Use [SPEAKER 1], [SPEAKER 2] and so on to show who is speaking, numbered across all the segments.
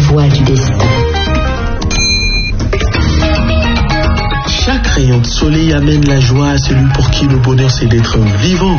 [SPEAKER 1] voie du destin.
[SPEAKER 2] Chaque rayon de soleil amène la joie à celui pour qui le bonheur c'est d'être vivant.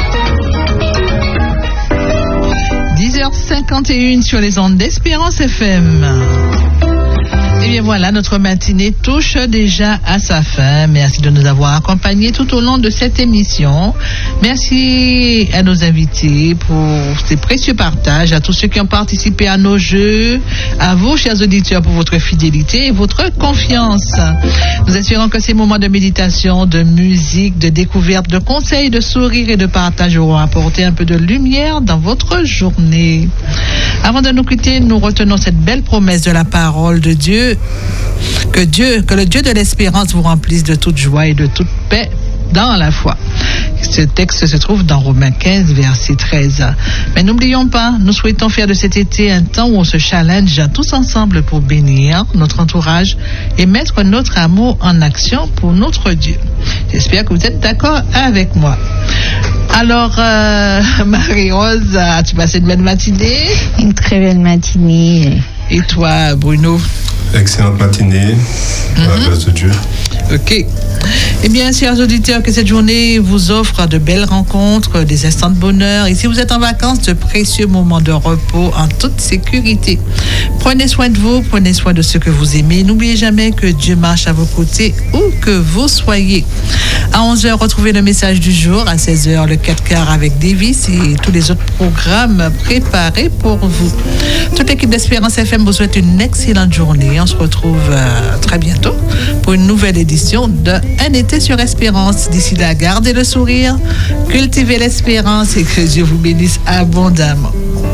[SPEAKER 3] 10h51 sur les ondes d'Espérance FM. Et bien voilà, notre matinée touche déjà à sa fin. Merci de nous avoir accompagnés tout au long de cette émission. Merci à nos invités pour ces précieux partages, à tous ceux qui ont participé à nos jeux, à vous, chers auditeurs, pour votre fidélité et votre confiance. Nous espérons que ces moments de méditation, de musique, de découverte, de conseils, de sourires et de partage auront apporté un peu de lumière dans votre journée. Avant de nous quitter, nous retenons cette belle promesse de la parole de Dieu. Que le Dieu de l'espérance vous remplisse de toute joie et de toute paix dans la foi. Ce texte se trouve dans Romains 15, verset 13. Mais n'oublions pas, nous souhaitons faire de cet été un temps où on se challenge tous ensemble pour bénir notre entourage et mettre notre amour en action pour notre Dieu. J'espère que vous êtes d'accord avec moi. Alors, Marie-Rose, as-tu passé une belle matinée?
[SPEAKER 4] Une très belle matinée.
[SPEAKER 3] Et toi, Bruno?
[SPEAKER 5] Excellente matinée, à la grâce de Dieu.
[SPEAKER 3] Ok. Eh bien, chers auditeurs, que cette journée vous offre de belles rencontres, des instants de bonheur. Et si vous êtes en vacances, de précieux moments de repos en toute sécurité. Prenez soin de vous, prenez soin de ceux que vous aimez. N'oubliez jamais que Dieu marche à vos côtés où que vous soyez. À 11h, retrouvez le message du jour. À 16h, le 4 quarts avec Davis et tous les autres programmes préparés pour vous. Toute l'équipe d'Espérance FM vous souhaite une excellente journée. On se retrouve très bientôt pour une nouvelle édition de Un été sur Espérance. D'ici là, gardez le sourire, cultivez l'espérance et que Dieu vous bénisse abondamment.